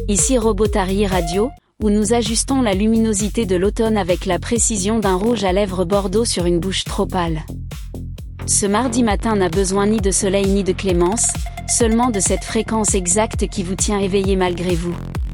Ici Robotary Radio, où nous ajustons la luminosité de l'automne avec la précision d'un rouge à lèvres bordeaux sur une bouche trop pâle. Ce mardi matin n'a besoin ni de soleil ni de clémence, seulement de cette fréquence exacte qui vous tient éveillé malgré vous.